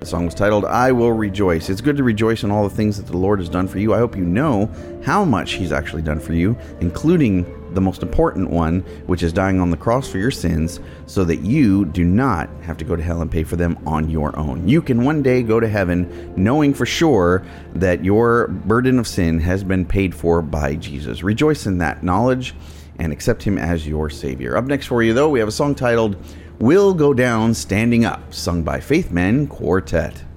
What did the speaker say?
The song was titled, I Will Rejoice. It's good to rejoice in all the things that the Lord has done for you. I hope you know how much He's actually done for you, including the most important one, which is dying on the cross for your sins, so that you do not have to go to hell and pay for them on your own. You can one day go to heaven knowing for sure that your burden of sin has been paid for by Jesus. Rejoice in that knowledge and accept Him as your Savior. Up next for you, though, we have a song titled, We'll Go Down Standing Up, sung by Faith Men Quartet.